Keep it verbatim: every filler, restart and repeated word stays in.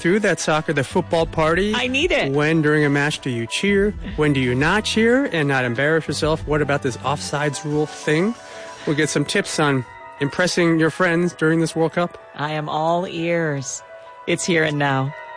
through that soccer, the football party. I need it. When during a match do you cheer? When do you not cheer and not embarrass yourself? What about this offsides rule thing? We'll get some tips on impressing your friends during this World Cup. I am all ears. It's Here and Now.